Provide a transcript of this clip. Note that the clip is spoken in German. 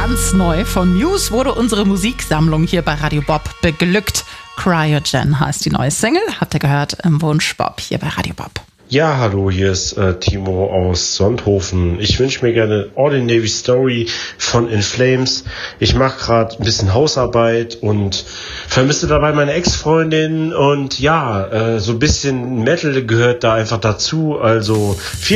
Ganz neu von Muse wurde unsere Musiksammlung hier bei Radio Bob beglückt. Cryogen heißt die neue Single. Habt ihr gehört im Wunsch Bob hier bei Radio Bob. Ja, hallo, hier ist Timo aus Sonthofen. Ich wünsche mir gerne Ordinary Story von In Flames. Ich mache gerade ein bisschen Hausarbeit und vermisse dabei meine Ex-Freundin. Und ja, so ein bisschen Metal gehört da einfach dazu. Also viel